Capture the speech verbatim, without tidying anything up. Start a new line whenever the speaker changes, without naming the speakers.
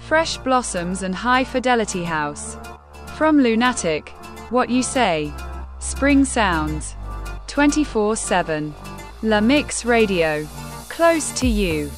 Fresh Blossoms and High Fidelity House. From Lunatic, What You Say. Spring Sounds. twenty-four seven. La Mix Radio. Close to you.